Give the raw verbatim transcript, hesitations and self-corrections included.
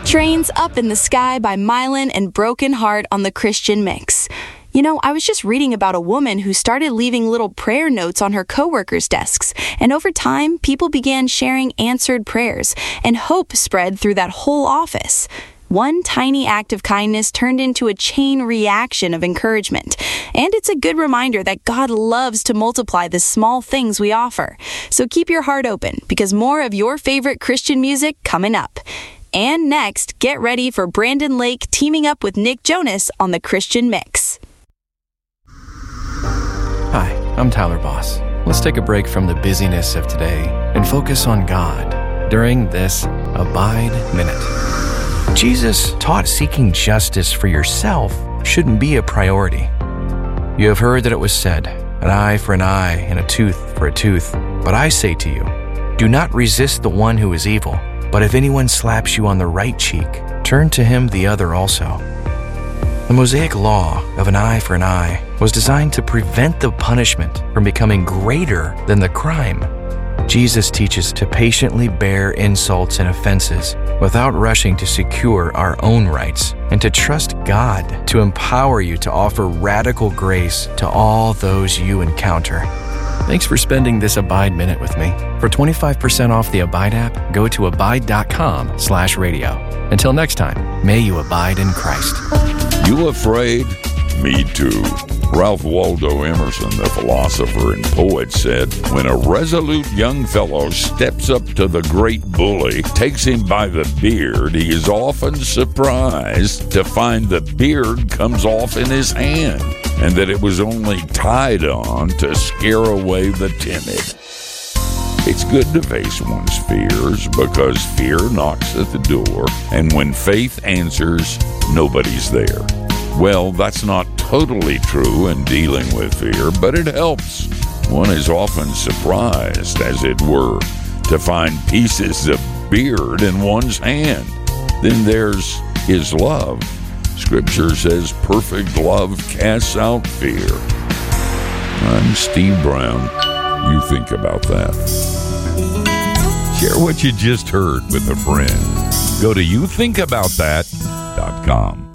Trains Up in the Sky by Mylan and Broken Heart on the Christian Mix. You know, I was just reading about a woman who started leaving little prayer notes on her coworkers' desks, and over time, people began sharing answered prayers, and hope spread through that whole office. One tiny act of kindness turned into a chain reaction of encouragement, and it's a good reminder that God loves to multiply the small things we offer. So keep your heart open, because more of your favorite Christian music coming up. And next, get ready for Brandon Lake teaming up with Nick Jonas on the Christian Mix. Hi, I'm Tyler Boss. Let's take a break from the busyness of today and focus on God during this Abide Minute. Jesus taught seeking justice for yourself shouldn't be a priority. You have heard that it was said, an eye for an eye and a tooth for a tooth. But I say to you, do not resist the one who is evil. But if anyone slaps you on the right cheek, turn to him the other also. The Mosaic law of an eye for an eye was designed to prevent the punishment from becoming greater than the crime. Jesus teaches to patiently bear insults and offenses without rushing to secure our own rights, and to trust God to empower you to offer radical grace to all those you encounter. Thanks for spending this Abide Minute with me. For twenty-five percent off the Abide app, go to abide.com slash radio. Until next time, may you abide in Christ. You afraid? Me too. Ralph Waldo Emerson, the philosopher and poet, said, when a resolute young fellow steps up to the great bully, takes him by the beard, he is often surprised to find the beard comes off in his hand, and that it was only tied on to scare away the timid. It's good to face one's fears, because fear knocks at the door, and when faith answers, nobody's there. Well, that's not totally true in dealing with fear, but it helps. One is often surprised, as it were, to find pieces of beard in one's hand. Then there's his love. Scripture says perfect love casts out fear. I'm Steve Brown. You think about that. Share what you just heard with a friend. Go to you think about that dot com.